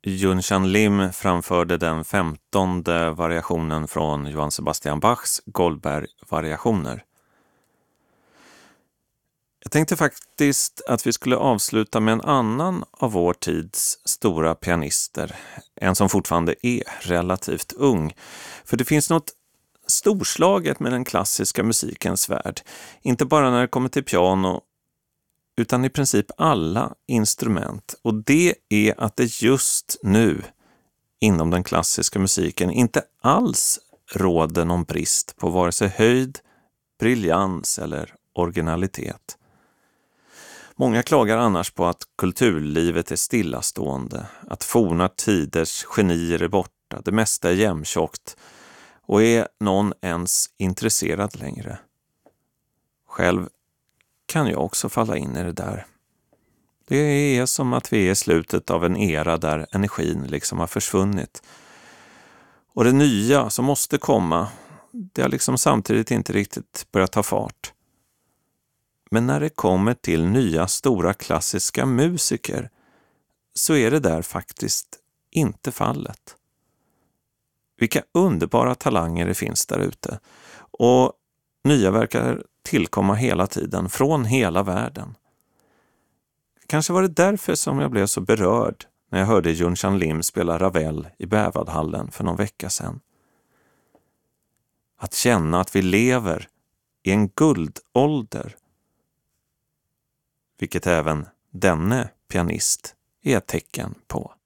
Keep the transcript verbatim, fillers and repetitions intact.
Yunshan Lim framförde den femtonde variationen från Johann Sebastian Bachs Goldberg-variationer. Jag tänkte faktiskt att vi skulle avsluta med en annan av vår tids stora pianister. En som fortfarande är relativt ung. För det finns något storslaget med den klassiska musikens värld. Inte bara när det kommer till piano, utan i princip alla instrument. Och det är att det just nu inom den klassiska musiken inte alls råder någon brist på vare sig höjd, briljans eller originalitet. Många klagar annars på att kulturlivet är stillastående, att forna tiders genier är borta, det mesta är jämntjockt och är någon ens intresserad längre. Själv kan jag också falla in i det där. Det är som att vi är i slutet av en era där energin liksom har försvunnit. Och det nya som måste komma, det har liksom samtidigt inte riktigt börjat ta fart. Men när det kommer till nya stora klassiska musiker så är det där faktiskt inte fallet. Vilka underbara talanger det finns där ute. Och nya verkar tillkomma hela tiden, från hela världen. Kanske var det därför som jag blev så berörd när jag hörde Yunshan Lim spela Ravel i Bävadhallen för någon vecka sedan. Att känna att vi lever i en guldålder, vilket även denne pianist är ett tecken på.